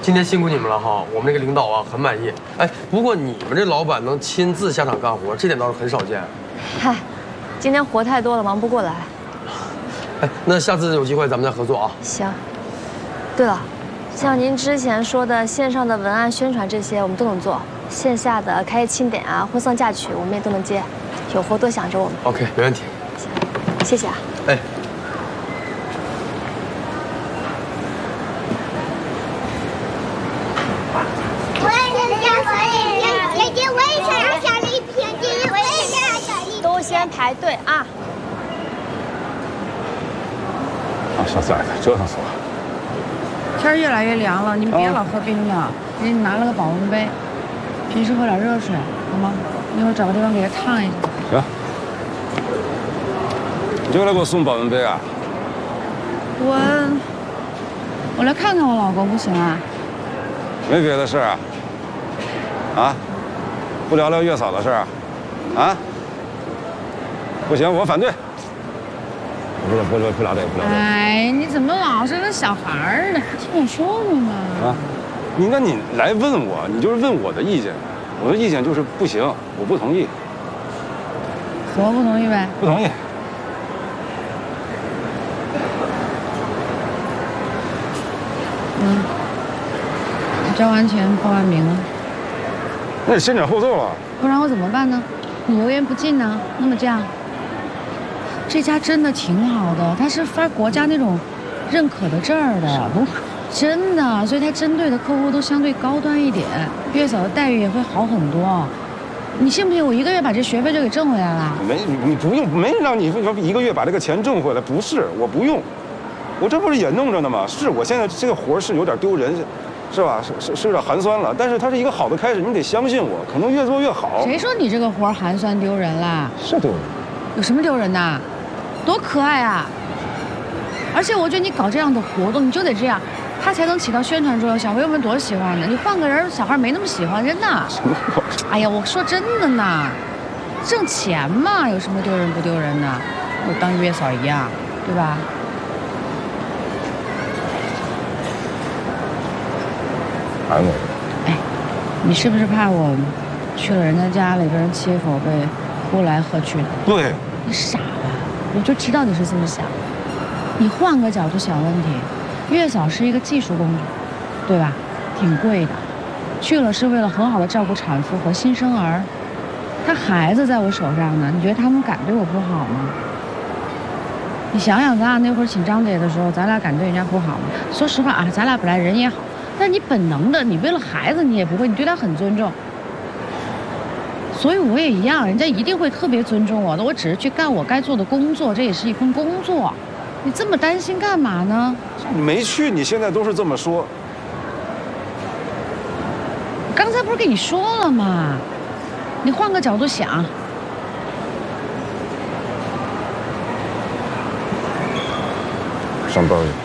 今天辛苦你们了哈，我们这个领导啊很满意。哎，不过你们这老板能亲自下场干活，这点倒是很少见。 嗨，今天活太多了，忙不过来。 哎，那下次有机会咱们再合作啊。 行。对了，像您之前说的线上的文案宣传这些，我们都能做；线下的开业庆典啊、婚丧嫁娶，我们也都能接。有活多想着我们。 OK， 没问题。 行，谢谢啊。 哎。 都先排队啊！ 啊，小崽子，折腾死我！ 天越来越凉了，你们别老喝冰的。给你拿了个保温杯，平时喝点热水，好吗？一会儿找个地方给它烫一下。 行。你就来给我送保温杯啊？ 我来看看我老公，不行啊？ 没别的事啊？啊？不聊聊月嫂的事啊？啊？ 不行，我反对。不聊这个，不聊这个。 哎，你怎么老是跟小孩儿呢？听我说说嘛。 啊，你来问我，你就是问我的意见，我的意见就是不行，我不同意。 怎么不同意呗？ 不同意。 你交完钱报完名了？ 那得先斩后奏了。 不然我怎么办呢？你油盐不进呢？那么这样。 这家真的挺好的，他是发国家那种认可的证儿的，真的，所以他针对的客户都相对高端一点，月嫂的待遇也会好很多。你信不信我1个月把这学费就给挣回来了？ 你不用，没让你1个月把这个钱挣回来，不是，我不用，我这不是也弄着呢吗？是我现在这个活是有点丢人，是吧？是有点寒酸了，但是它是一个好的开始，你得相信我，可能越做越好。 谁说你这个活寒酸丢人啦？ 是丢人， 有什么丢人的？ 多可爱啊！而且我觉得你搞这样的活动，你就得这样，它才能起到宣传作用。小朋友们多喜欢呢！你换个人，小孩没那么喜欢，真的。 什么话？ 哎呀，我说真的呢，挣钱嘛，有什么丢人不丢人的？我当月嫂一样，对吧？ 喊我。 哎，你是不是怕我去了人家家里被人欺负，被呼来喝去的？ 对。 你傻吧？ 我就知道你是这么想，你换个角度想问题，月嫂是一个技术工种，对吧？挺贵的，去了是为了很好的照顾产妇和新生儿，她孩子在我手上呢，你觉得他们敢对我不好吗？你想想，咱俩那会儿请张姐的时候，咱俩敢对人家不好吗？说实话啊，咱俩本来人也好，但你本能的，你为了孩子你也不会，你对他很尊重。 所以我也一样，人家一定会特别尊重我的。我只是去干我该做的工作，这也是一份工作。你这么担心干嘛呢？ 你没去，你现在都是这么说。 刚才不是跟你说了吗？你换个角度想。 上班去。